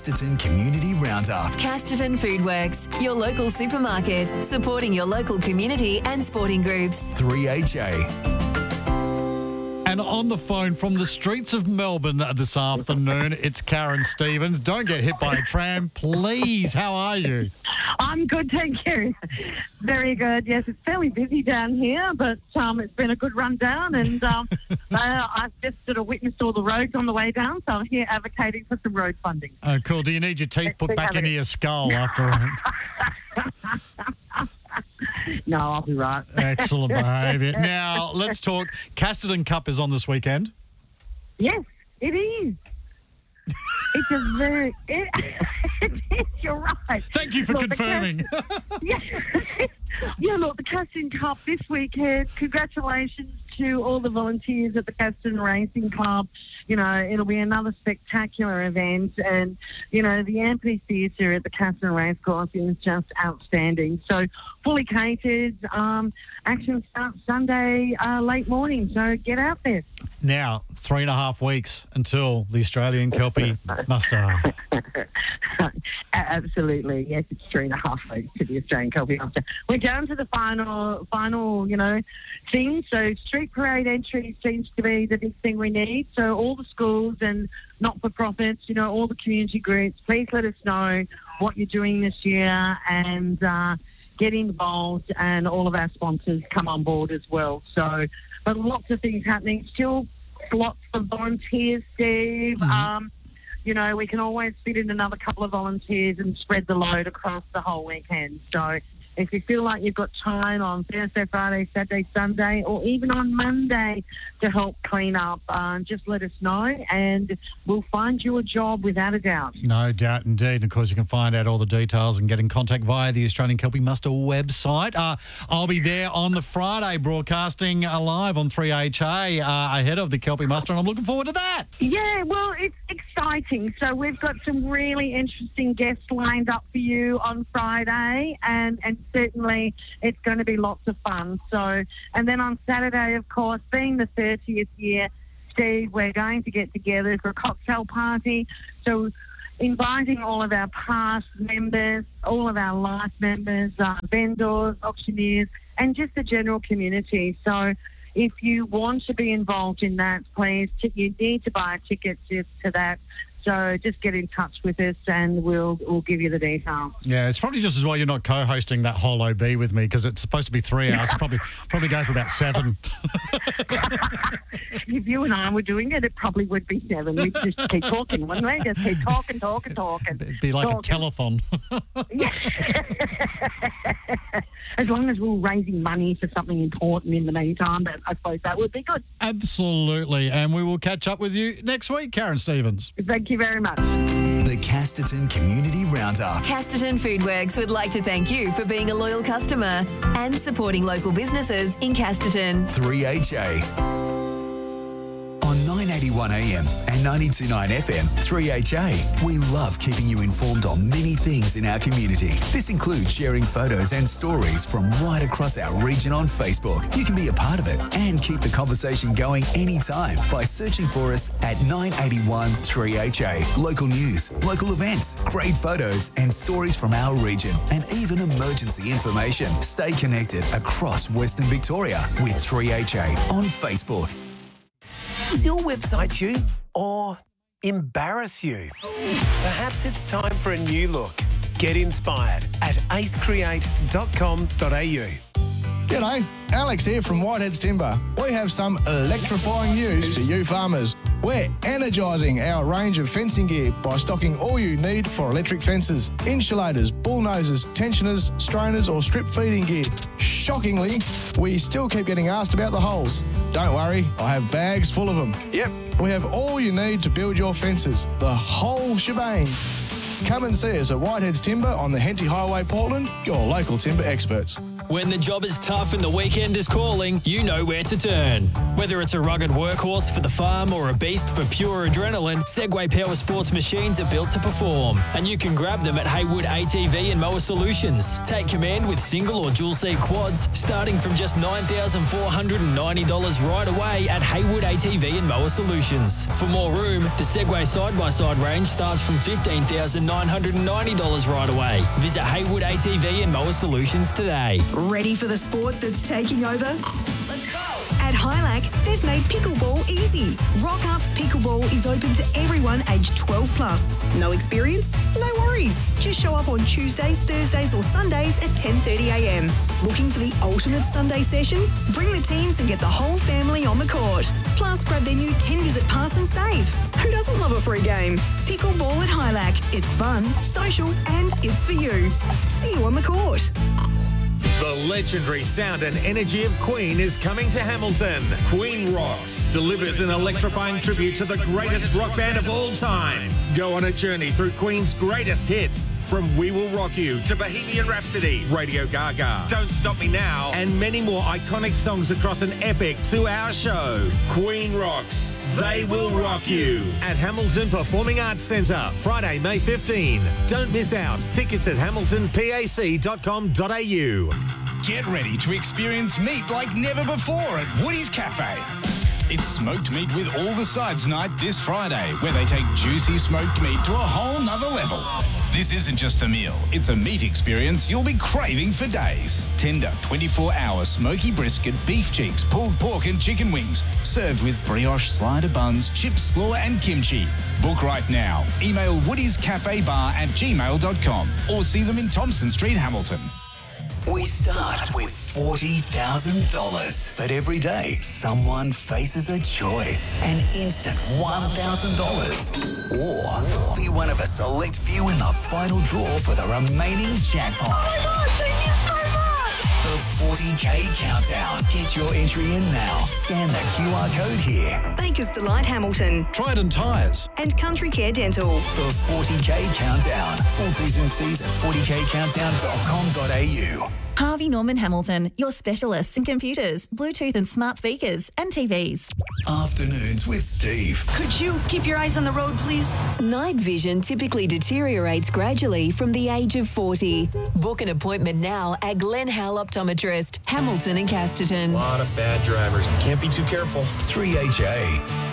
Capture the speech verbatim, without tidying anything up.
Casterton Community Roundup. Casterton Foodworks, your local supermarket, supporting your local community and sporting groups. three H A. And on the phone from the streets of Melbourne this afternoon, it's Karen Stevens. Don't get hit by a tram, please. How are you? I'm good, thank you. Very good. Yes, it's fairly busy down here, but um, it's been a good run down, and um, uh, I've just sort of witnessed all the roads on the way down, so I'm here advocating for some road funding. Oh, cool. Do you need your teeth put back into your skull after a... No, I'll be right. Excellent behaviour. Now, let's talk. Casterton Cup is on this weekend. Yes, it is. It's a very... It, it is, you're right. Thank you for Look, confirming. yeah, yeah, look, the Casterton Cup this weekend. Congratulations to all the volunteers at the Casterton Racing Club. You know, it'll be another spectacular event, and, you know, the amphitheatre at the Casterton Racecourse is just outstanding. So, fully catered. Um, action starts Sunday uh, late morning, so get out there. Now, three and a half weeks until the Australian Kelpie Muster. Absolutely, yes, it's three and a half weeks to the Australian Kelpie Muster. We're down to the final, final, you know, thing. So street parade entry seems to be the big thing we need. So all the schools and not-for-profits, you know, all the community groups, please let us know what you're doing this year and uh, get involved, and all of our sponsors come on board as well. So, but lots of things happening. Still lots of volunteers, Steve. Mm-hmm. Um, you know, we can always fit in another couple of volunteers and spread the load across the whole weekend. So if you feel like you've got time on Thursday, Friday, Saturday, Sunday, or even on Monday to help clean up, uh, just let us know, and we'll find you a job without a doubt. No doubt indeed. And, of course, you can find out all the details and get in contact via the Australian Kelpie Muster website. Uh, I'll be there on the Friday broadcasting live on three H A uh, ahead of the Kelpie Muster, and I'm looking forward to that. Yeah, well, it's exciting. So we've got some really interesting guests lined up for you on Friday, and, and certainly it's going to be lots of fun. So, and then on Saturday, of course, being the thirtieth year, Steve, we're going to get together for a cocktail party. So inviting all of our past members, all of our life members, uh, vendors, auctioneers, and just the general community. So if you want to be involved in that, please, you need to buy a ticket to, to that. So just get in touch with us and we'll we'll give you the details. Yeah, it's probably just as well you're not co-hosting that whole O B with me, because it's supposed to be three hours. probably probably go for about seven. If you and I were doing it, it probably would be seven. We'd just keep talking, wouldn't we? Just keep talking, talking, talking. It'd be like talking. a telethon. Yeah. As long as we're raising money for something important in the meantime, but I suppose that would be good. Absolutely. And we will catch up with you next week, Karen Stevens. Thank you very much. The Casterton Community Roundup. Casterton Foodworks would like to thank you for being a loyal customer and supporting local businesses in Casterton. three H A. On nine eighty-one A M and ninety-two point nine F M, three H A, we love keeping you informed on many things in our community. This includes sharing photos and stories from right across our region on Facebook. You can be a part of it and keep the conversation going anytime by searching for us at nine eighty-one three H A. Local news, local events, great photos and stories from our region, and even emergency information. Stay connected across Western Victoria with three H A on Facebook. Does your website you or embarrass you? Perhaps it's time for a new look. Get inspired at ace create dot com dot a u. G'day, Alex here from Whiteheads Timber. We have some electrifying news for you farmers. We're energising our range of fencing gear by stocking all you need for electric fences: insulators, bullnoses, tensioners, strainers or strip feeding gear. Shockingly, we still keep getting asked about the holes. Don't worry, I have bags full of them. Yep, we have all you need to build your fences, the whole shebang. Come and see us at Whiteheads Timber on the Henty Highway, Portland, your local timber experts. When the job is tough and the weekend is calling, you know where to turn. Whether it's a rugged workhorse for the farm or a beast for pure adrenaline, Segway Power Sports machines are built to perform. And you can grab them at Haywood A T V and Mower Solutions. Take command with single or dual seat quads starting from just nine thousand four hundred ninety dollars right away at Haywood A T V and Mower Solutions. For more room, the Segway side-by-side range starts from fifteen thousand nine hundred ninety dollars right away. Visit Haywood A T V and Mower Solutions today. Ready for the sport that's taking over? Let's go! At Highlight, they've made pickleball easy. Rock Up Pickleball is open to everyone aged twelve plus. No experience? No worries. Just show up on Tuesdays, Thursdays or Sundays at ten thirty a m. Looking for the ultimate Sunday session? Bring the teens and get the whole family on the court. Plus, grab their new ten-visit pass and save. Who doesn't love a free game? Pickleball at Highlight. It's fun, social and it's for you. See you on the court. The legendary sound and energy of Queen is coming to Hamilton. Queen Rocks delivers an electrifying tribute to the greatest rock band of all time. Go on a journey through Queen's greatest hits, from We Will Rock You to Bohemian Rhapsody, Radio Gaga, Don't Stop Me Now, and many more iconic songs across an epic two-hour show. Queen Rocks, They Will Rock You at Hamilton Performing Arts Centre, Friday, May fifteenth. Don't miss out. Tickets at hamilton pac dot com dot a u. Get ready to experience meat like never before at Woody's Cafe. It's smoked meat with all the sides night this Friday, where they take juicy smoked meat to a whole nother level. This isn't just a meal, it's a meat experience you'll be craving for days. Tender twenty-four hour smoky brisket, beef cheeks, pulled pork and chicken wings, served with brioche slider buns, chips, slaw and kimchi. Book right now. Email woodies cafe bar at gmail dot com or see them in Thompson Street, Hamilton. We start with forty thousand dollars. But every day, someone faces a choice. An instant one thousand dollars. Or be one of a select few in the final draw for the remaining jackpot. Oh my God, thank you so much! The forty K Countdown. Get your entry in now. Scan the Q R code here. Baker's Delight Hamilton. Trident Tyres. And Country Care Dental. The forty K Countdown. Full T's and C's at forty k countdown dot com dot a u. Harvey Norman Hamilton, your specialists in computers, Bluetooth and smart speakers and T Vs. Afternoons with Steve. Could you keep your eyes on the road, please? Night vision typically deteriorates gradually from the age of forty. Book an appointment now at Glen Howell Optometrist, Hamilton and Casterton. A lot of bad drivers. Can't be too careful. three H A.